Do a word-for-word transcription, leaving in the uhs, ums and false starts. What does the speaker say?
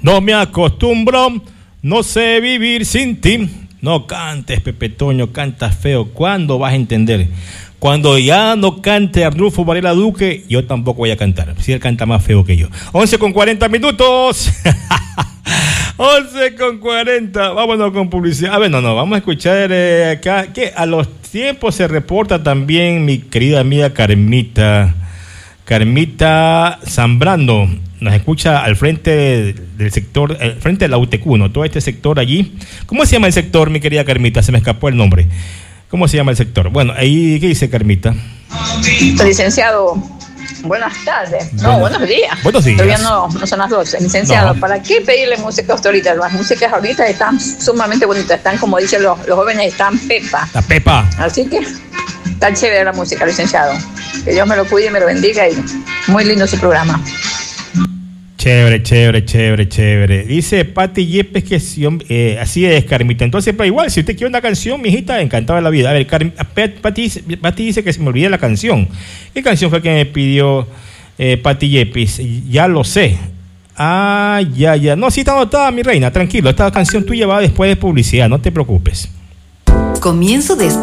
No me acostumbro, no sé vivir sin ti. No cantes, Pepe Toño, cantas feo. ¿Cuándo vas a entender? Cuando ya no cante Arnulfo Varela Duque, yo tampoco voy a cantar. Si él canta más feo que yo. once con cuarenta minutos. once con cuarenta. Vámonos con publicidad. A ver, no, no, vamos a escuchar eh, acá. Que a los tiempos se reporta también mi querida amiga Carmita. Carmita Zambrano. Nos escucha al frente de, del sector, al frente de la U T Q, ¿no? Todo este sector allí. ¿Cómo se llama el sector, mi querida Carmita? Se me escapó el nombre. ¿Cómo se llama el sector? Bueno, ahí, ¿qué dice Carmita? Licenciado, buenas tardes. No, Bueno, buenos días. Buenos días. Todavía no, no son las doce. Licenciado, No. ¿para qué pedirle música a usted ahorita? Las músicas ahorita están sumamente bonitas. Están, como dicen los, los jóvenes, están pepa. La Pepa. Así que está chévere la música, licenciado. Que Dios me lo cuide y me lo bendiga. Y muy lindo su programa. Chévere, chévere, chévere, chévere. Dice Pati Yepes que sí, eh, así es, Carmita. Entonces, pero igual, si usted quiere una canción, mijita, encantada de la vida. A ver, Car- Pati, Pati dice que se me olvide la canción. ¿Qué canción fue que me pidió eh, Pati Yepes? Ya lo sé. Ah, ya, ya. No, sí está anotada, mi reina, tranquilo. Esta canción tuya va después de publicidad, no te preocupes. Comienzo de